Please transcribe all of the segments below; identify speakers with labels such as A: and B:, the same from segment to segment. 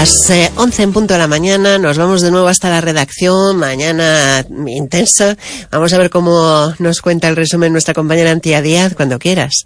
A: Las 11 en punto de la mañana, nos vamos de nuevo hasta la redacción, mañana intensa. Vamos a ver cómo nos cuenta el resumen nuestra compañera Antía Díaz, cuando quieras.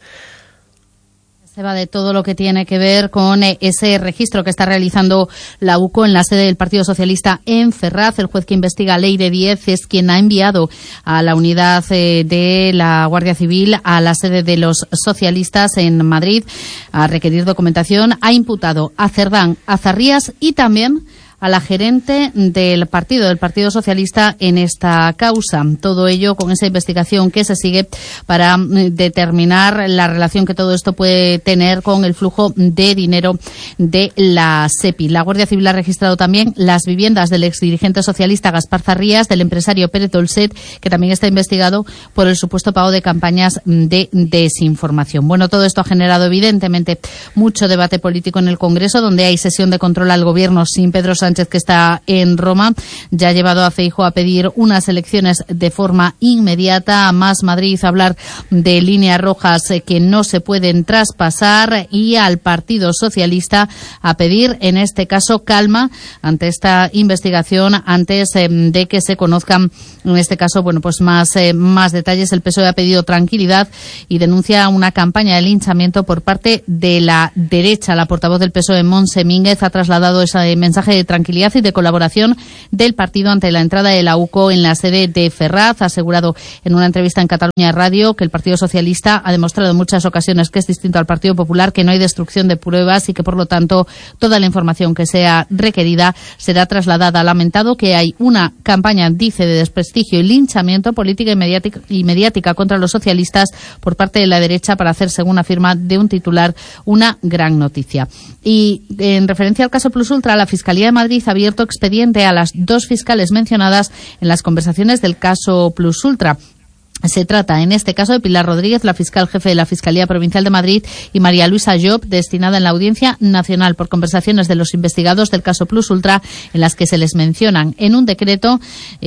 B: Se va de todo lo que tiene que ver con ese registro que está realizando la UCO en la sede del Partido Socialista en Ferraz. El juez que investiga Leire Díez es quien ha enviado a la unidad de la Guardia Civil a la sede de los socialistas en Madrid a requerir documentación. Ha imputado a Cerdán, a Zarrías y también a la gerente del Partido Socialista en esta causa. Todo ello con esa investigación que se sigue para determinar la relación que todo esto puede tener con el flujo de dinero de la SEPI. La Guardia Civil ha registrado también las viviendas del exdirigente socialista Gaspar Zarrías, del empresario Pérez Dolcet, que también está investigado por el supuesto pago de campañas de desinformación. Bueno, todo esto ha generado evidentemente mucho debate político en el Congreso, donde hay sesión de control al Gobierno sin Pedro Sánchez, que está en Roma. Ya ha llevado a Feijóo a pedir unas elecciones de forma inmediata, a Más Madrid a hablar de líneas rojas que no se pueden traspasar, y al Partido Socialista a pedir, en este caso, calma ante esta investigación antes de que se conozcan, en este caso, bueno, pues más detalles. El PSOE ha pedido tranquilidad y denuncia una campaña de linchamiento por parte de la derecha. La portavoz del PSOE, Montse Mínguez, ha trasladado ese mensaje de tranquilidad y de colaboración del partido ante la entrada de la UCO en la sede de Ferraz. Ha asegurado en una entrevista en Cataluña Radio que el Partido Socialista ha demostrado en muchas ocasiones que es distinto al Partido Popular, que no hay destrucción de pruebas y que, por lo tanto, toda la información que sea requerida será trasladada. Ha lamentado que hay una campaña, dice, de desprestigio y linchamiento política y mediática contra los socialistas por parte de la derecha para hacer, según afirma, de un titular una gran noticia. Y en referencia al caso Plus Ultra, la Fiscalía de Madrid ha abierto expediente a las dos fiscales mencionadas en las conversaciones del caso Plus Ultra. Se trata, en este caso, de Pilar Rodríguez, la fiscal jefe de la Fiscalía Provincial de Madrid, y María Luisa Job, destinada en la Audiencia Nacional, por conversaciones de los investigados del caso Plus Ultra, en las que se les mencionan en un decreto.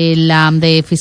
B: La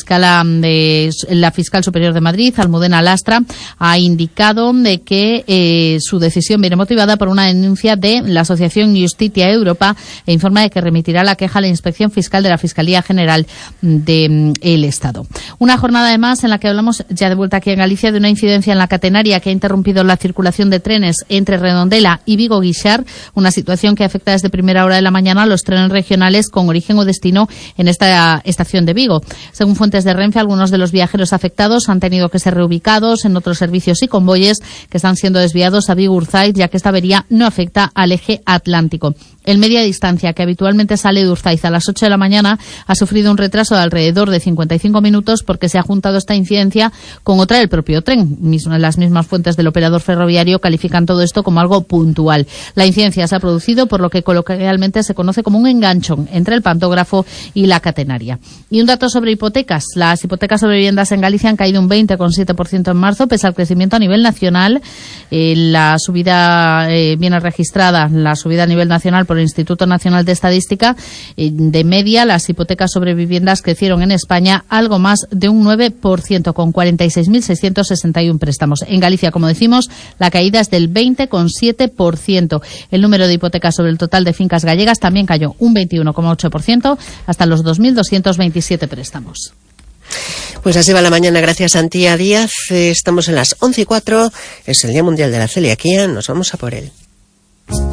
B: fiscal superior de Madrid, Almudena Lastra, ha indicado de que su decisión viene motivada por una denuncia de la Asociación Justitia Europa, e informa de que remitirá la queja a la Inspección Fiscal de la Fiscalía General del Estado. Una jornada, además, en la que hablamos, ya de vuelta aquí en Galicia, de una incidencia en la catenaria que ha interrumpido la circulación de trenes entre Redondela y Vigo-Guixar, una situación que afecta desde primera hora de la mañana a los trenes regionales con origen o destino en esta estación de Vigo. Según fuentes de Renfe, algunos de los viajeros afectados han tenido que ser reubicados en otros servicios y convoyes que están siendo desviados a Vigo-Urzaiz, ya que esta avería no afecta al eje atlántico. El media distancia, que habitualmente sale de Urzaiz a las 8 de la mañana, ha sufrido un retraso de alrededor de 55 minutos porque se ha juntado esta incidencia con otra del propio tren. Las mismas fuentes del operador ferroviario califican todo esto como algo puntual. La incidencia se ha producido por lo que coloquialmente se conoce como un enganchón entre el pantógrafo y la catenaria. Y un dato sobre hipotecas. Las hipotecas sobre viviendas en Galicia han caído un 20,7% en marzo, pese al crecimiento a nivel nacional. La subida viene registrada, la subida a nivel nacional por el Instituto Nacional de Estadística. De media, las hipotecas sobre viviendas crecieron en España algo más de un 9%, con 46.661 préstamos. En Galicia, como decimos, la caída es del 20,7%. El número de hipotecas sobre el total de fincas gallegas también cayó un 21,8% hasta los 2.227 préstamos.
A: Pues así va la mañana, gracias Antía Díaz. Estamos en las 11:04, es el Día Mundial de la Celiaquía, nos vamos a por él.